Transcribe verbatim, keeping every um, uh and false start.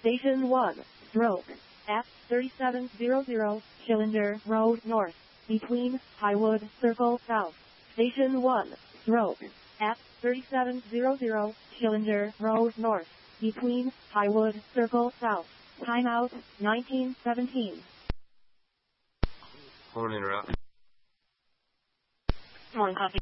Station one, stroke, F thirty-seven hundred, Schillinger Road North, between Highwood Circle South. Station one, stroke, F thirty-seven hundred, Schillinger Road North, between Highwood Circle South. Timeout, nineteen seventeen. Horn interrupt. Morning, copy.